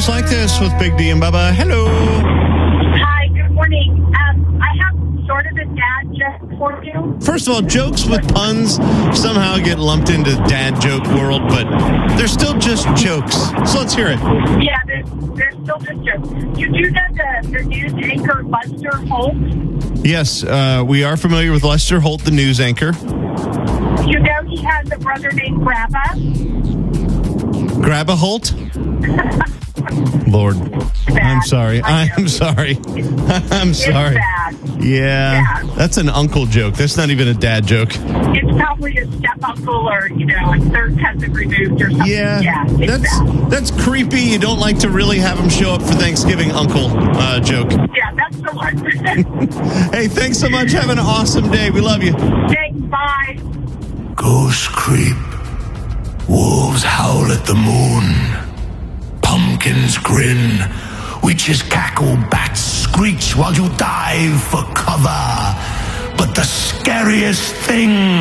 goes like this with Big D and Bubba. Hello. Hi, good morning. I have sort of a dad joke for you. First of all, jokes with puns somehow get lumped into dad joke world, but they're still just jokes. So let's hear it. Yeah, they're still just jokes. You do know the news anchor Lester Holt? Yes, we are familiar with Lester Holt, the news anchor. You know he has a brother named Grabba? Grabba Holt? Lord, I'm sorry. I'm sorry. I'm sorry. Bad. Yeah, that's an uncle joke. That's not even a dad joke. It's probably a step uncle or, like third cousin removed or something. Yeah, it's bad. That's creepy. You don't like to really have him show up for Thanksgiving uncle joke. Yeah, that's the one. Hey, thanks so much. Have an awesome day. We love you. Thanks, bye. Ghosts creep. Wolves howl at the moon. Pumpkins grin. Witches cackle. Bats screech while you dive for cover. But the scariest thing